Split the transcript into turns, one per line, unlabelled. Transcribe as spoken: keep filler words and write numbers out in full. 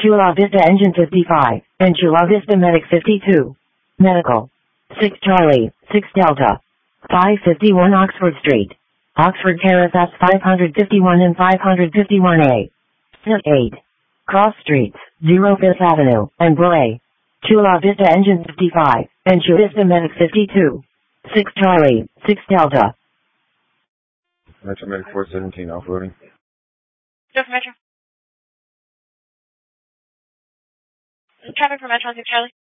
Chula Vista Engine fifty-five, and Chula Vista Medic fifty-two. Medical. six Charlie, six Delta. five fifty-one Oxford Street. Oxford Caritas five fifty-one and five fifty-one A. eight. Cross Streets, zero fifth Avenue, and Bray. Chula Vista Engine fifty-five, and Chula Vista Medic fifty-two. six Charlie, six Delta.
Metro Medic four seventeen off-roading.
Go for Metro. Traffic for Metro six Charlie.